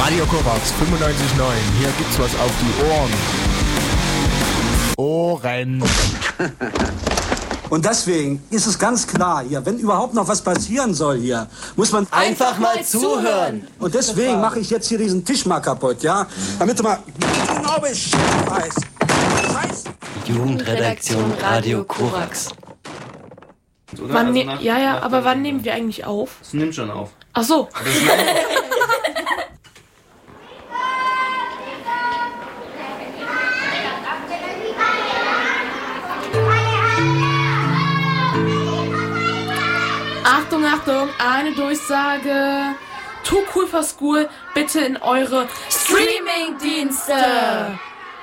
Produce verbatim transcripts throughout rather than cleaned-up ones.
Radio Korax fünfundneunzig Komma neun. Hier gibt's was auf die Ohren. Ohren. Und deswegen ist es ganz klar hier, wenn überhaupt noch was passieren soll hier, muss man einfach, einfach mal zuhören. Und deswegen mache ich jetzt hier diesen Tisch mal kaputt, ja? Damit du mal genau Bescheid weißt. Scheiße. Jugendredaktion Radio Korax. Wann ne- ja, ja, aber wann nehmen wir eigentlich auf? Es nimmt schon auf. Ach so. Achtung, Achtung, eine Durchsage. Too Cool for School, bitte in eure Streaming-Dienste.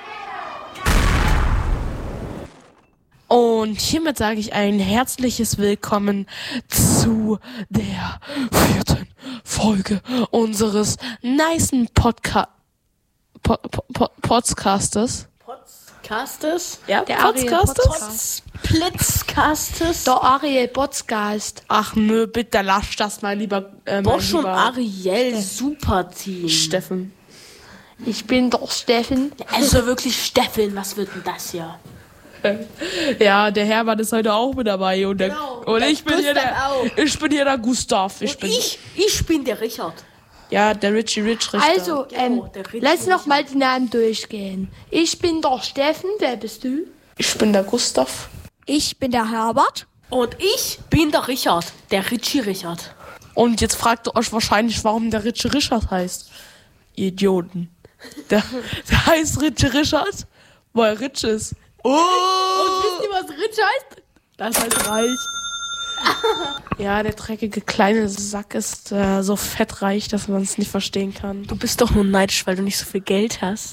Und hiermit sage ich ein herzliches Willkommen zu der vierten Folge unseres nicen Podca- po- po- po- Podcasters. Podcasters? Ja, der Podcasters? Splitzcasters? Der Ariel Podcast. Ach nö, bitte lass das mal lieber. Äh, Bosch und lieber Ariel, super Team. Steffen. Ich bin doch Steffen. Also wirklich Steffen, was wird denn das hier? Ja, der Herbert ist heute auch mit dabei und, der, Genau, und ich bin hier der, auch. ich bin hier der Gustav. Ich Und bin ich, ich bin der Richard. ja der Richie Rich Richter. Also, ähm, der Richie lass noch Richard. mal die Namen durchgehen. Ich bin der Steffen, wer bist du? Ich bin der Gustav. Ich bin der Herbert. Und ich bin der Richard, der Richie Richard. Und jetzt fragt ihr euch wahrscheinlich, warum der Richie Richard heißt. Ihr Idioten. Der, der heißt Richie Richard, weil er rich ist. Oh! Und wisst ihr, was Rich heißt? Das heißt reich. Ja, der dreckige kleine Sack ist äh, so fettreich, dass man es nicht verstehen kann. Du bist doch nur neidisch, weil du nicht so viel Geld hast.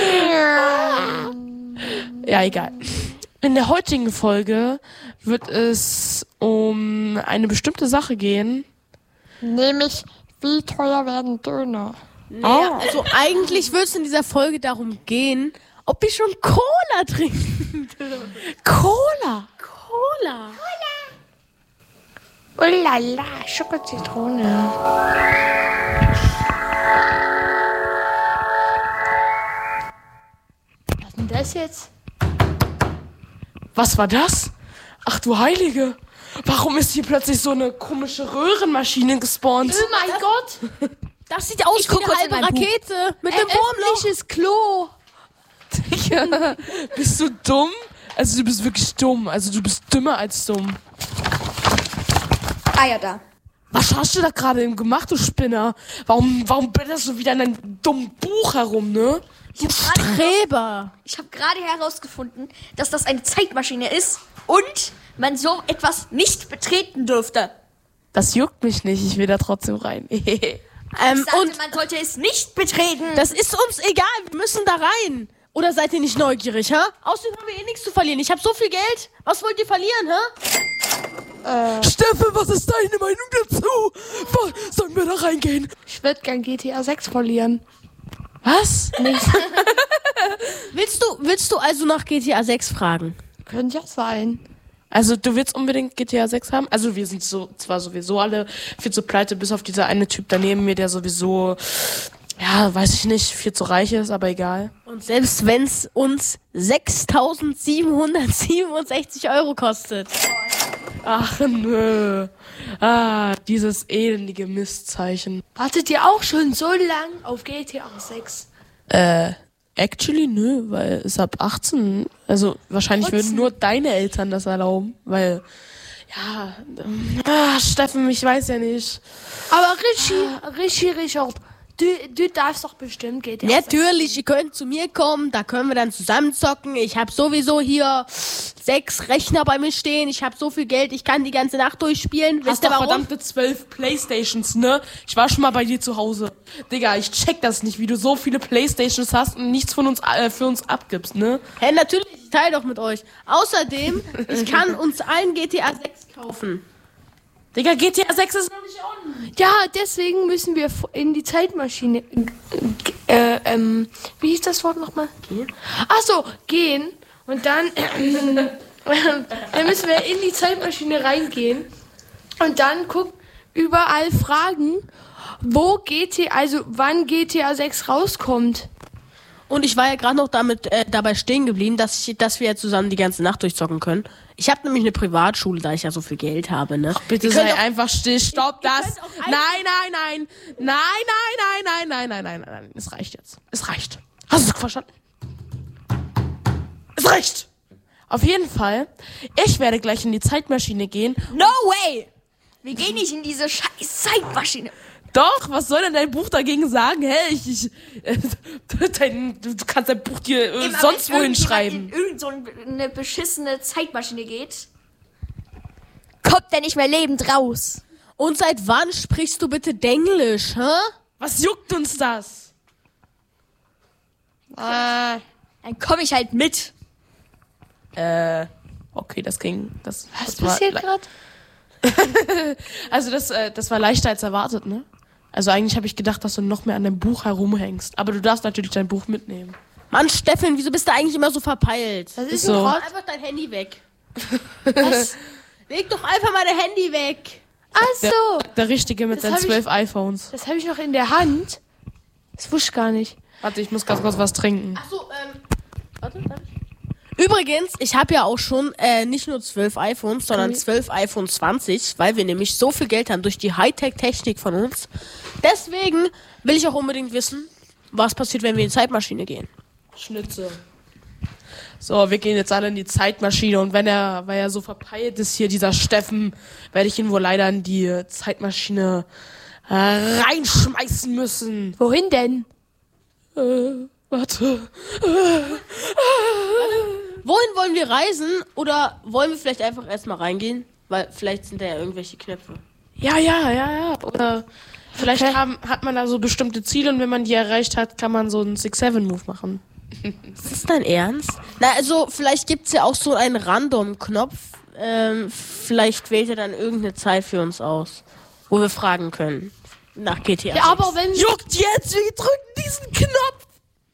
Ja, egal. In der heutigen Folge wird es um eine bestimmte Sache gehen. Nämlich, wie teuer werden Döner? Naja, also eigentlich wird es in dieser Folge darum gehen, ob ich schon Cola trinken. Cola! Cola. Oh la la, Schokozitrone. Was ist denn das jetzt? Was war das? Ach du Heilige! Warum ist hier plötzlich so eine komische Röhrenmaschine gespawnt? Oh mein Gott! Das sieht aus wie eine halbe Rakete mit einem Wurmloch. Öffentliches Klo. Ja, bist du dumm? Also du bist wirklich dumm. Also du bist dümmer als dumm. Ah ja, da. Was hast du da gerade eben gemacht, du Spinner? Warum, warum blätterst du wieder in deinem dummen Buch herum, ne? Du Streber. Ich habe gerade herausgefunden, dass das eine Zeitmaschine ist und man so etwas nicht betreten dürfte. Das juckt mich nicht, ich will da trotzdem rein. Ähm, Ich sagte, und man sollte es nicht betreten. das ist uns egal, wir müssen da rein. Oder seid ihr nicht neugierig, hä? Außerdem haben wir eh nichts zu verlieren. Ich habe so viel Geld. Was wollt ihr verlieren, hä? Steffen, was ist deine Meinung dazu? Was, sollen wir da reingehen? Ich würde gern G T A sechs verlieren. Was? Nicht. Willst du, willst du also nach G T A sechs fragen? Könnte ja sein. Also du willst unbedingt G T A sechs haben? Also wir sind so zwar sowieso alle viel zu pleite, bis auf dieser eine Typ daneben mir, der sowieso, ja, weiß ich nicht, viel zu reich ist, aber egal. Und selbst wenn es uns sechstausendsiebenhundertsiebenundsechzig Euro kostet. Ach nö. Ah, dieses elendige Mistzeichen. Wartet ihr auch schon so lang auf G T A sechs? Äh, actually nö, weil es ab achtzehn, also wahrscheinlich Trotzdem. würden nur deine Eltern das erlauben, weil, ja, ähm, ah, Steffen, ich weiß ja nicht. Aber Richie, Richie, Richard, du, du darfst doch bestimmt G T A sechs. Natürlich, ihr könnt zu mir kommen, da können wir dann zusammen zocken. Ich habe sowieso hier sechs Rechner bei mir stehen. Ich habe so viel Geld, ich kann die ganze Nacht durchspielen. Hast Wisst ihr doch warum? verdammte zwölf Playstations, ne? Ich war schon mal bei dir zu Hause. Digga, ich check das nicht, wie du so viele Playstations hast und nichts von uns äh, für uns abgibst, ne? Hä, natürlich, ich teile doch mit euch. Außerdem, ich kann uns allen G T A sechs kaufen. Digga, G T A sechs ist noch nicht on. Ja, deswegen müssen wir in die Zeitmaschine. Äh, ähm, wie hieß das Wort nochmal? Gehen. Ach so, gehen. Und dann, äh, dann müssen wir in die Zeitmaschine reingehen und dann gucken, überall fragen, wo G T A, also wann G T A sechs rauskommt. Und ich war ja gerade noch damit äh, dabei stehen geblieben, dass, ich, dass wir ja zusammen die ganze Nacht durchzocken können. Ich habe nämlich eine Privatschule, da ich ja so viel Geld habe, ne? Bitte Ihr sei könnt auch- einfach still, stopp Ihr- ihr das. könnt auch Nein, einfach- nein, nein, nein, nein, nein, nein, nein, nein, nein, nein, nein. Es reicht jetzt. Es reicht. Hast du es verstanden? Es reicht. Auf jeden Fall, ich werde gleich in die Zeitmaschine gehen. No way! Wir gehen nicht in diese scheiß Zeitmaschine. Doch, was soll denn dein Buch dagegen sagen? Hey, ich, ich äh, dein, du, du kannst dein Buch dir äh, Immer sonst wenn wohin irgendjemand schreiben. in irgend so eine beschissene Zeitmaschine geht, kommt der nicht mehr lebend raus. Und seit wann sprichst du bitte Denglisch, hä? Was juckt uns das? Äh, Dann komme ich halt mit. äh, okay, das ging. Das, Was das war passiert le- gerade? Also das, äh, das war leichter als erwartet, ne? Also eigentlich habe ich gedacht, dass du noch mehr an deinem Buch herumhängst. Aber du darfst natürlich dein Buch mitnehmen. Mann, Steffen, wieso bist du eigentlich immer so verpeilt? Was ist so. denn Leg gerade? einfach dein Handy weg. Was? Leg doch einfach mal dein Handy weg. Ach Der, so, der Richtige mit Das seinen hab ich- zwölf iPhones. das habe ich noch in der Hand. Das wusste ich gar nicht. Warte, ich muss ganz kurz was trinken. Ach so, ähm. Warte, warte. Übrigens, ich habe ja auch schon äh, nicht nur zwölf iPhones, sondern zwölf iPhone zwanzig, weil wir nämlich so viel Geld haben durch die Hightech-Technik von uns. Deswegen will ich auch unbedingt wissen, was passiert, wenn wir in die Zeitmaschine gehen. Schnitze. So, wir gehen jetzt alle in die Zeitmaschine und wenn er, weil er so verpeilt ist hier, dieser Steffen, werde ich ihn wohl leider in die Zeitmaschine äh, reinschmeißen müssen. Wohin denn? Äh, warte. Wohin wollen wir reisen? Oder wollen wir vielleicht einfach erstmal reingehen? Weil vielleicht sind da ja irgendwelche Knöpfe. Ja, ja, ja, ja. Oder vielleicht haben, hat man da so bestimmte Ziele und wenn man die erreicht hat, kann man so einen six seven Move machen. Ist das dein Ernst? Na, also vielleicht gibt's ja auch so einen Random-Knopf. Ähm, vielleicht wählt er dann irgendeine Zeit für uns aus, wo wir fragen können. Nach G T A. Ja, aber wenn... Juckt jetzt, wir drücken diesen Knopf.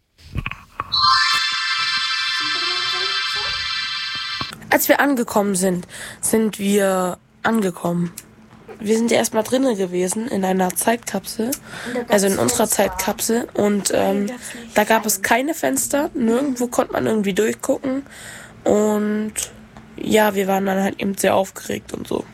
Als wir angekommen sind, sind wir angekommen. Wir sind ja erstmal drinnen gewesen in einer Zeitkapsel, also in unserer Zeitkapsel und ähm, da gab es keine Fenster, nirgendwo konnte man irgendwie durchgucken und ja, wir waren dann halt eben sehr aufgeregt und so.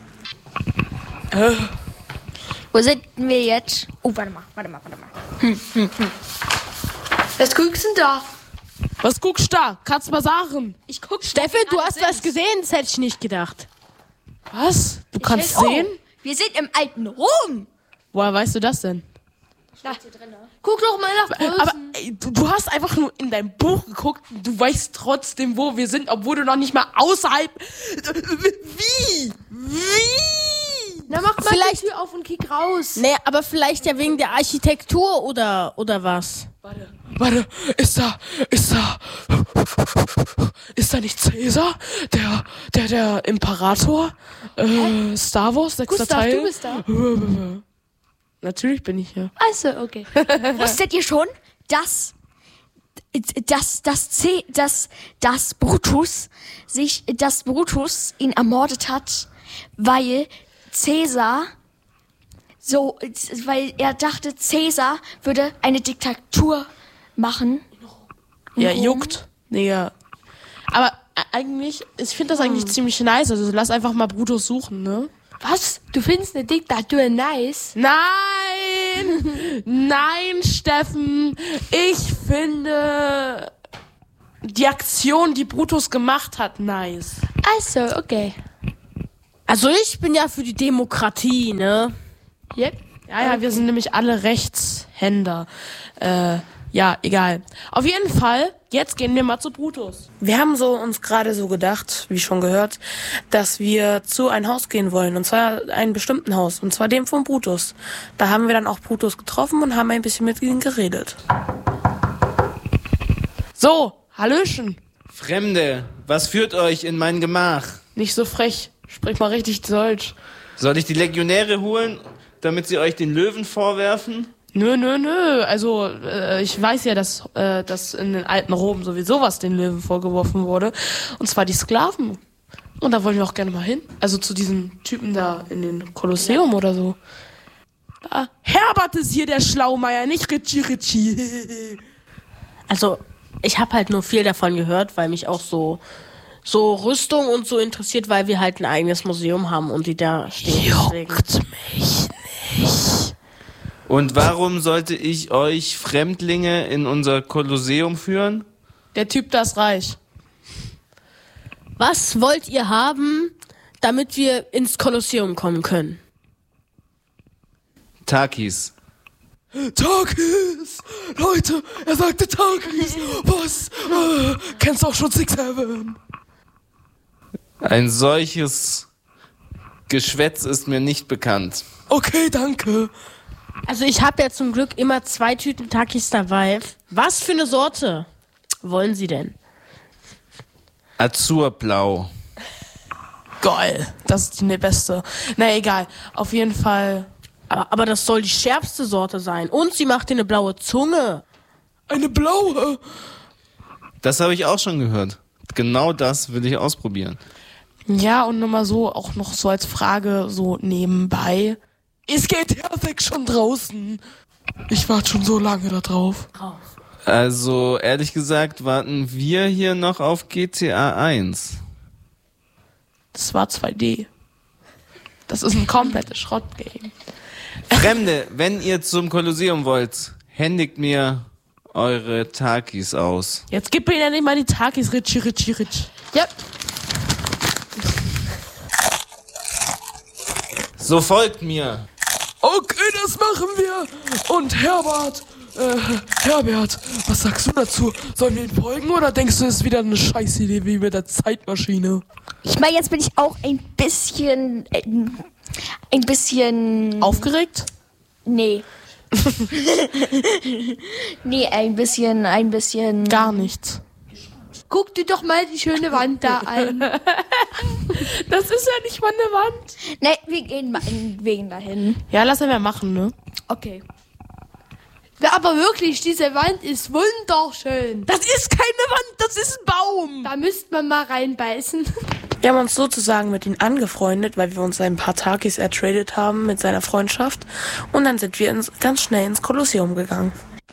Wo sind wir jetzt? Oh, warte mal, warte mal, warte mal. Was guckst du denn da? Was guckst du da? Kannst du mal sagen? Ich guck. Steffi, du hast was gesehen? Das hätte ich nicht gedacht. Was? Du kannst Oh, sehen? wir sind im alten Rom. Woher weißt du das denn? Guck doch mal nach draußen. Aber ey, du, du hast einfach nur in dein Buch geguckt und du weißt trotzdem, wo wir sind, obwohl du noch nicht mal außerhalb... Wie? Wie? Na, mach mal vielleicht- die Tür auf und kick raus. Nee, aber vielleicht ja wegen der Architektur oder, oder was? Warte, warte, ist da, ist da, ist da nicht Cäsar, der, der, der Imperator, äh, Star Wars, sechster Gustav, Teil? du bist da. Natürlich bin ich hier. Achso, okay. Wusstet ihr schon, dass dass dass C, dass dass Brutus sich dass Brutus ihn ermordet hat, weil Cäsar so weil er dachte, Cäsar würde eine Diktatur machen. Ja, juckt. Digga. Aber äh, eigentlich, ich finde das eigentlich ziemlich nice, also lass einfach mal Brutus suchen, ne? Was? Du findest eine Diktatur nice? Nein! Nein, Steffen! Ich finde die Aktion, die Brutus gemacht hat, nice. Achso, okay. Also ich bin ja für die Demokratie, ne? Yep. Ja, ja, wir sind nämlich alle Rechtshänder. Äh, ja, egal. Auf jeden Fall, jetzt gehen wir mal zu Brutus. Wir haben so uns gerade so gedacht, wie schon gehört, dass wir zu ein Haus gehen wollen. Und zwar einem bestimmten Haus. Und zwar dem von Brutus. Da haben wir dann auch Brutus getroffen und haben ein bisschen mit ihm geredet. So, Hallöchen. Fremde, was führt euch in mein Gemach? Nicht so frech. Sprich mal richtig Deutsch. Soll ich die Legionäre holen, damit sie euch den Löwen vorwerfen? Nö, nö, nö. Also, äh, ich weiß ja, dass, äh, dass in den alten Rom sowieso was den Löwen vorgeworfen wurde. Und zwar die Sklaven. Und da wollen wir auch gerne mal hin. Also zu diesen Typen da in den Kolosseum oder so. Da, Herbert ist hier der Schlaumeier, nicht Ritchie Ritchie. Also, ich habe halt nur viel davon gehört, weil mich auch so, so Rüstung und so interessiert, weil wir halt ein eigenes Museum haben und die da stehen. Juckt mich nicht. Und warum sollte ich euch Fremdlinge in unser Kolosseum führen? Der Typ, das ist reich. Was wollt ihr haben, damit wir ins Kolosseum kommen können? Takis. Takis! Leute, er sagte Takis! Was? Äh, kennst du auch schon Six Seven? Ein solches Geschwätz ist mir nicht bekannt. Okay, danke. Also ich habe ja zum Glück immer zwei Tüten Takis dabei. Was für eine Sorte wollen Sie denn? Azurblau. Geil. Das ist die beste. Na egal. Auf jeden Fall. Aber, aber das soll die schärfste Sorte sein. Und sie macht dir eine blaue Zunge. Eine blaue? Das habe ich auch schon gehört. Genau das will ich ausprobieren. Ja, und nochmal so, auch noch so als Frage, so nebenbei. Ist G T A sechs schon draußen? Ich warte schon so lange da drauf. Also, ehrlich gesagt, warten wir hier noch auf G T A eins. Das war zwei D. Das ist ein komplettes Schrottgame. Fremde, wenn ihr zum Kolosseum wollt, händigt mir eure Takis aus. Jetzt gib mir ja nicht mal die Takis, Ritchie, Ritchie, Ritchie. Ja. So folgt mir. Okay, das machen wir. Und Herbert, äh, Herbert, was sagst du dazu? Sollen wir ihn folgen oder denkst du, es ist wieder eine Scheißidee wie mit der Zeitmaschine? Ich meine, jetzt bin ich auch ein bisschen, äh, ein bisschen... Aufgeregt? Nee. nee, ein bisschen, ein bisschen... Gar nichts. Guck dir doch mal die schöne Wand da an. Das ist ja nicht mal eine Wand. Nee, wir gehen mal wegen dahin. Ja, lass wir machen, ne? Okay. Ja, aber wirklich, diese Wand ist wunderschön. Das ist keine Wand, das ist ein Baum. Da müsste man mal reinbeißen. Wir haben uns sozusagen mit ihm angefreundet, weil wir uns ein paar Takis ertradet haben mit seiner Freundschaft. Und dann sind wir ins, ganz schnell ins Kolosseum gegangen.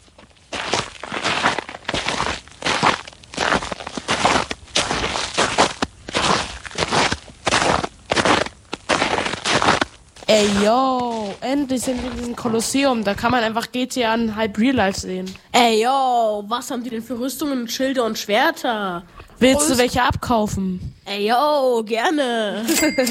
Ey, yo, endlich sind wir in diesem Kolosseum. Da kann man einfach G T A in halb Real Life sehen. Ey, yo, was haben die denn für Rüstungen, Schilde und Schwerter? Willst du welche abkaufen? Ey, yo, gerne.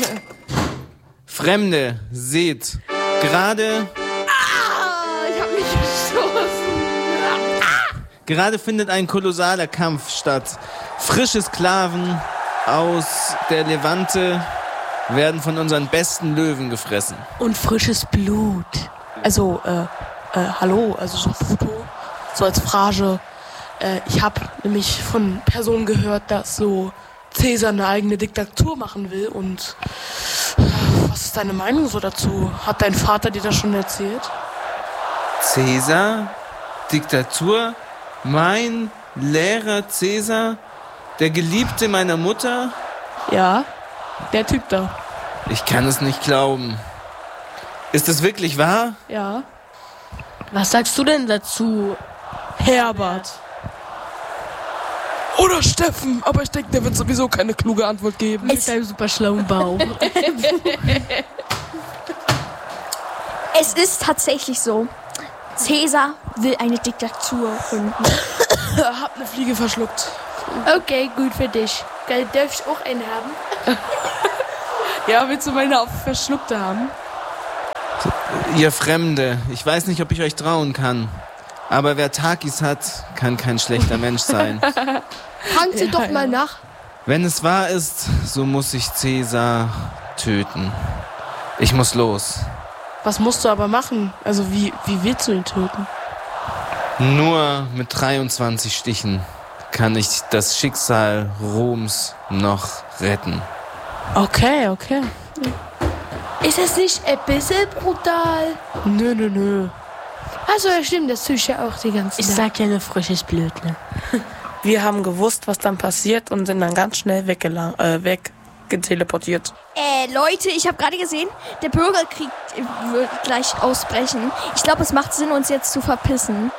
Fremde, seht, gerade... Ah, ich hab mich gestoßen. Gerade findet ein kolossaler Kampf statt. Frische Sklaven aus der Levante werden von unseren besten Löwen gefressen. Und frisches Blut. Also, äh, äh, hallo, also so Foto, so als Phrase. Äh, ich habe nämlich von Personen gehört, dass so Cäsar eine eigene Diktatur machen will. Und äh, was ist deine Meinung so dazu? Hat dein Vater dir das schon erzählt? Cäsar? Diktatur? Mein Lehrer Cäsar? Der Geliebte meiner Mutter? Ja, der Typ da. Ich kann es nicht glauben. Ist es wirklich wahr? Ja. Was sagst du denn dazu? Herbert. Oder Steffen, aber ich denke, der wird sowieso keine kluge Antwort geben. Mit deinem super schlauen Bauch. Es ist tatsächlich so. Cäsar will eine Diktatur gründen. Hab eine Fliege verschluckt. Okay, gut für dich. Geil, darf ich auch einen haben? Ja, willst du meine auf verschluckte haben? Ihr Fremde, ich weiß nicht, ob ich euch trauen kann. Aber wer Takis hat, kann kein schlechter Mensch sein. Fragt sie Ja, doch mal ja. nach. Wenn es wahr ist, so muss ich Cäsar töten. Ich muss los. Was musst du aber machen? Also wie, wie willst du ihn töten? Nur mit dreiundzwanzig Stichen kann ich das Schicksal Roms noch retten. Okay, okay. Ist es nicht ein bisschen brutal? Nö, nö, nö. Also, ja, stimmt, das tue ich ja auch die ganze Ich Zeit. sag ja nur frisches Blut, ne? Wir haben gewusst, was dann passiert und sind dann ganz schnell weggelang, äh, weg. geteleportiert. Äh, Leute, ich habe gerade gesehen, der Bürgerkrieg äh, wird gleich ausbrechen. Ich glaube, es macht Sinn, uns jetzt zu verpissen.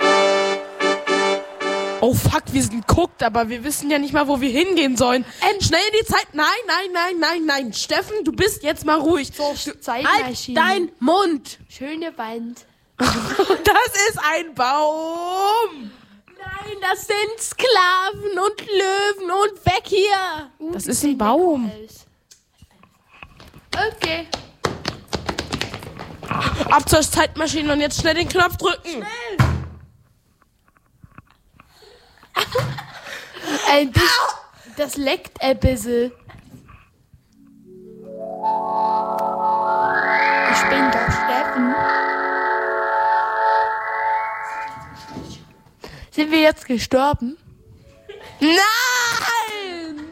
Oh fuck, wir sind guckt, aber wir wissen ja nicht mal, wo wir hingehen sollen. Ähm, Schnell in die Zeit. Nein, nein, nein, nein, nein. Steffen, du bist jetzt mal ruhig. So, Halt Zeitmaschine. dein Mund! Schöne Wand. Das ist ein Baum. Nein, das sind Sklaven und Löwen und weg hier! Uh, Das ist ein Baum. Okay. Ab zur Zeitmaschine und jetzt schnell den Knopf drücken. Äh, das, das leckt ein bisschen. Ich bin der Steffen. Sind wir jetzt gestorben? Nein!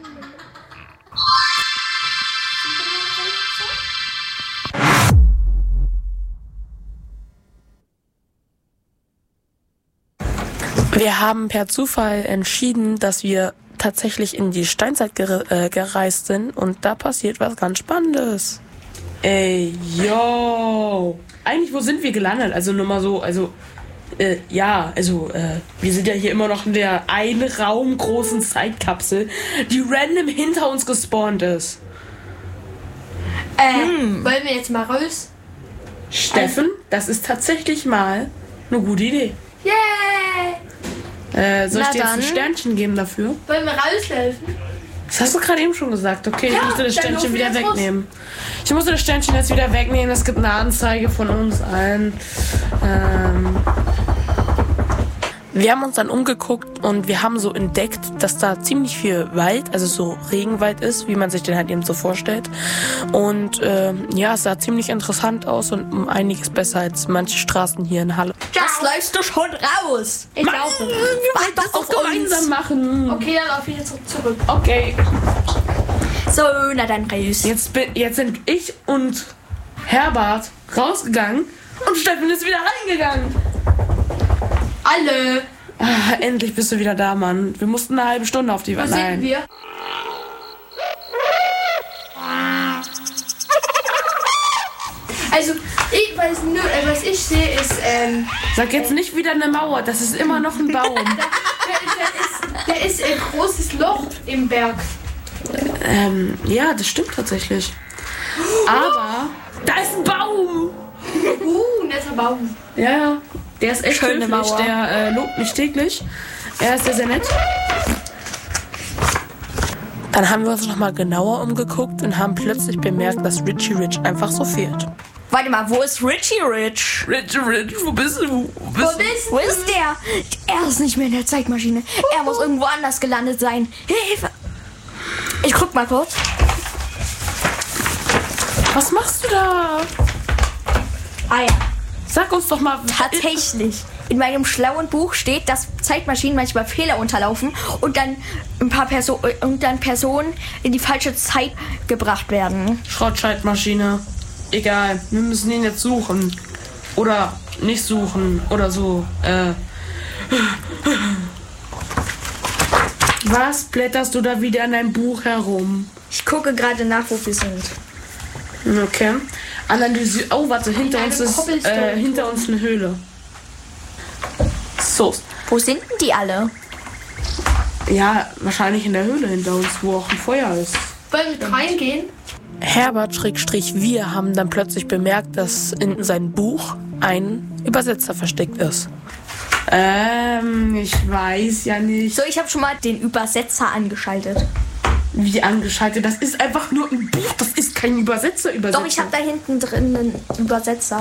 Wir haben per Zufall entschieden, dass wir tatsächlich in die Steinzeit ger äh, gereist sind und da passiert was ganz Spannendes. Ey, yo! Eigentlich, wo sind wir gelandet? Also nur mal so, also, äh, ja, also, äh, wir sind ja hier immer noch in der einen Raum großen Zeitkapsel, die random hinter uns gespawnt ist. Äh, wollen wir jetzt mal raus? Steffen, das ist tatsächlich mal eine gute Idee. Yay! Äh, soll ich Na dir jetzt ein dann. Sternchen geben dafür? Wollen wir raushelfen? Das hast du gerade eben schon gesagt. Okay, ich Ja, musste das dann Sternchen laufen wir wieder jetzt raus. wegnehmen. Ich musste das Sternchen jetzt wieder wegnehmen. Es gibt eine Anzeige von uns allen. Ähm wir haben uns dann umgeguckt und wir haben so entdeckt, dass da ziemlich viel Wald, also so Regenwald ist, wie man sich den halt eben so vorstellt. Und ähm, ja, es sah ziemlich interessant aus und um einiges besser als manche Straßen hier in Halle. Das läufst du schon raus. Ich laufe. Wir das doch gemeinsam machen. Okay, dann laufe ich jetzt zurück. Okay. So, na dann raus. Jetzt, bin, jetzt sind ich und Herbert rausgegangen und Steffen ist wieder reingegangen. Alle. Ah, endlich bist du wieder da, Mann. Wir mussten eine halbe Stunde auf die Wo Wand. sind wir? Also, ich weiß nur, äh, was ich sehe, ist, ähm, Sag jetzt nicht wieder eine Mauer, das ist immer noch ein Baum. da, da, ist, da ist ein großes Loch im Berg. ähm, ja, das stimmt tatsächlich. Aber da ist ein Baum. Uh, ein netter Baum. Ja, ja. Der ist echt Schöne höflich, Mauer. der äh, lobt mich täglich. Er ist sehr, sehr nett. Dann haben wir uns nochmal genauer umgeguckt und haben plötzlich bemerkt, dass Richie Rich einfach so fehlt. Warte mal, wo ist Richie Rich? Richie Rich, wo bist du? Wo bist Wo bist Wo ist der? Er ist nicht mehr in der Zeitmaschine. Er muss irgendwo anders gelandet sein. Hilfe! Ich guck mal kurz. Was machst du da? Ah ja, Sag uns doch mal. tatsächlich. In meinem schlauen Buch steht, dass Zeitmaschinen manchmal Fehler unterlaufen und dann ein paar Perso und dann Personen in die falsche Zeit gebracht werden. Schrottscheidmaschine. Egal, wir müssen ihn jetzt suchen. Oder nicht suchen. Oder so. Äh. Was blätterst du da wieder in deinem Buch herum? Ich gucke gerade nach, wo wir sind. Okay. Analyse. Oh, warte, hinter Eine uns ist Cobblestone. äh, hinter uns eine Höhle. So. Wo sind denn die alle? Ja, wahrscheinlich in der Höhle hinter uns, wo auch ein Feuer ist. Wollen wir reingehen? Herbert Schrägstrich wir haben dann plötzlich bemerkt, dass in seinem Buch ein Übersetzer versteckt ist. Ähm, ich weiß ja nicht. So, ich habe schon mal den Übersetzer angeschaltet. Wie angeschaltet? Das ist einfach nur ein Buch, das ist kein Übersetzer. Übersetzer. Doch, ich habe da hinten drin einen Übersetzer.